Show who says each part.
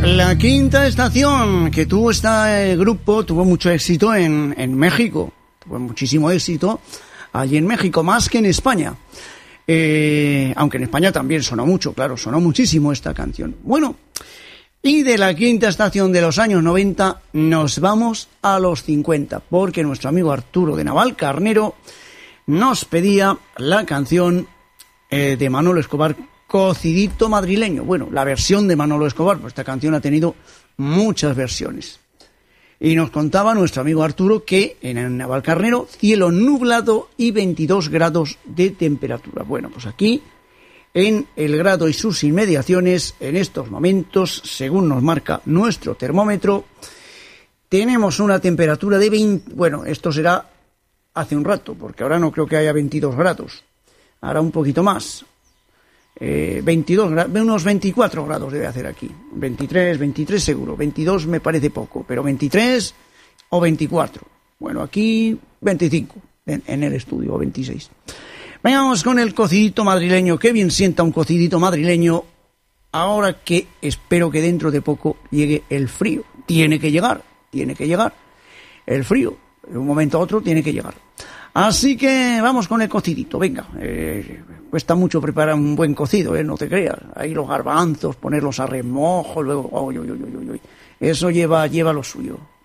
Speaker 1: La Quinta Estación, que tuvo este grupo, tuvo mucho éxito en México, tuvo muchísimo éxito allí en México, más que en España. Aunque en España también sonó mucho, claro, sonó muchísimo esta canción. Bueno, y de la Quinta Estación de los años 90 nos vamos a los 50, porque nuestro amigo Arturo de Navalcarnero nos pedía la canción de Manolo Escobar, Cocidito Madrileño. Bueno, la versión de Manolo Escobar, pues esta canción ha tenido muchas versiones. Y nos contaba nuestro amigo Arturo que en el Navalcarnero, cielo nublado y 22 grados de temperatura. Bueno, pues aquí, en El Grado y sus inmediaciones, en estos momentos, según nos marca nuestro termómetro, tenemos una temperatura de 20... Bueno, esto será hace un rato, porque ahora no creo que haya 22 grados. Ahora un poquito más. 22 grados, unos 24 grados debe hacer aquí. 23 seguro. 22 me parece poco, pero 23 o 24. Bueno, aquí 25 en el estudio, o 26. Vengamos con el cocidito madrileño. Qué bien sienta un cocidito madrileño. Ahora que espero que dentro de poco llegue el frío. Tiene que llegar. El frío, de un momento a otro, tiene que llegar. Así que vamos con el cocidito, venga. Cuesta mucho preparar un buen cocido, no te creas. Ahí los garbanzos, ponerlos a remojo, luego... Eso lleva lo suyo.